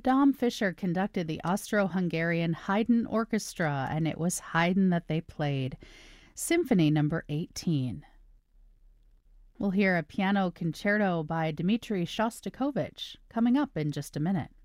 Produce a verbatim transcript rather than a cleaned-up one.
Dom Fischer conducted the Austro-Hungarian Haydn Orchestra, and it was Haydn that they played. Symphony number eighteen. We'll hear a piano concerto by Dmitri Shostakovich coming up in just a minute.